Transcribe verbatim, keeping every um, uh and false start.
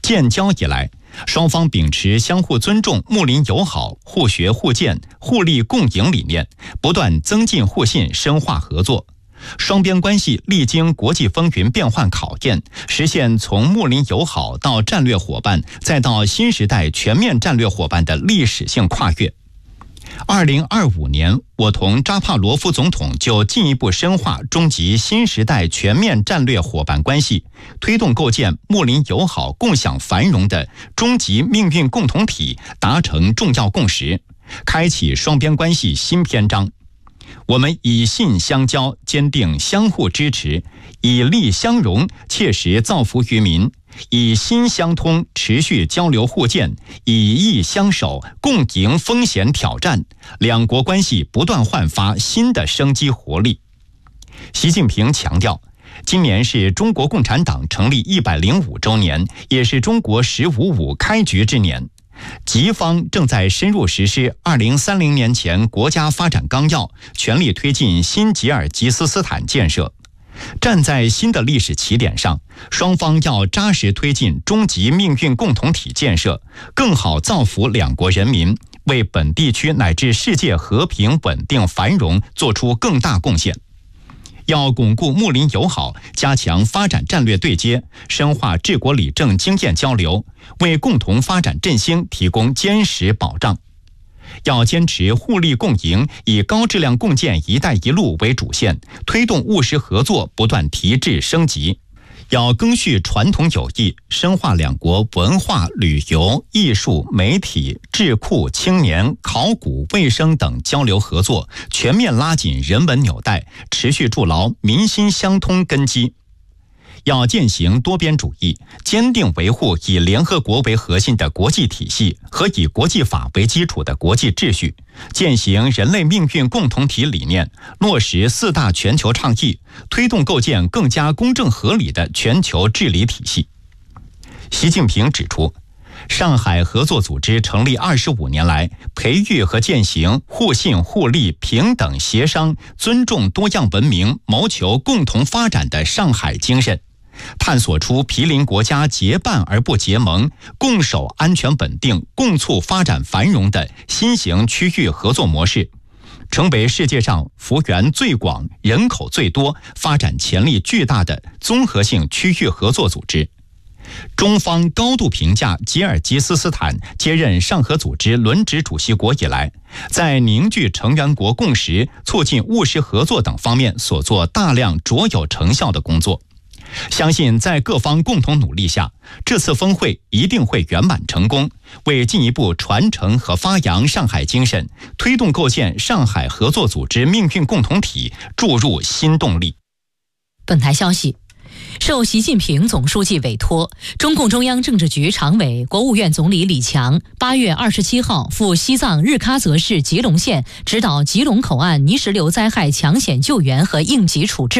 建交以来，双方秉持相互尊重、睦邻友好、互学互鉴、互利共赢理念，不断增进互信、深化合作。双边关系历经国际风云变幻考验，实现从睦邻友好到战略伙伴，再到新时代全面战略伙伴的历史性跨越。二零二五年，我同扎帕罗夫总统就进一步深化中吉新时代全面战略伙伴关系，推动构建睦邻友好、共享繁荣的中吉命运共同体达成重要共识，开启双边关系新篇章。我们以信相交，坚定相互支持；以利相融，切实造福于民；以心相通，持续交流互鉴；以义相守，共迎风险挑战。两国关系不断焕发新的生机活力。习近平强调，今年是中国共产党成立一百零五周年，也是中国“十五五”开局之年。吉方正在深入实施二零三零年前国家发展纲要，全力推进新吉尔吉斯斯坦建设。站在新的历史起点上，双方要扎实推进中吉命运共同体建设，更好造福两国人民，为本地区乃至世界和平稳定繁荣做出更大贡献。要巩固睦邻友好，加强发展战略对接，深化治国理政经验交流，为共同发展振兴提供坚实保障。要坚持互利共赢，以高质量共建“一带一路”为主线，推动务实合作不断提质升级。要赓续传统友谊，深化两国文化、旅游、艺术、媒体、智库、青年、考古、卫生等交流合作，全面拉紧人文纽带，持续筑牢民心相通根基。要践行多边主义，坚定维护以联合国为核心的国际体系和以国际法为基础的国际秩序，践行人类命运共同体理念，落实四大全球倡议，推动构建更加公正合理的全球治理体系。习近平指出，上海合作组织成立二十五年来，培育和践行互信互利、平等协商、尊重多样文明、谋求共同发展的上海精神，探索出毗邻国家结伴而不结盟、共守安全稳定、共促发展繁荣的新型区域合作模式，成为世界上幅员最广、人口最多、发展潜力巨大的综合性区域合作组织。中方高度评价吉尔吉斯斯坦接任上合组织轮值主席国以来，在凝聚成员国共识、促进务实合作等方面所做大量卓有成效的工作。相信在各方共同努力下，这次峰会一定会圆满成功，为进一步传承和发扬上海精神，推动构建上海合作组织命运共同体注入新动力。 本台消息，受习近平总书记委托，中共中央政治局常委、国务院总理李强八月二十七号赴西藏日喀则市吉隆县指导吉隆口岸泥石流灾害抢险救援和应急处置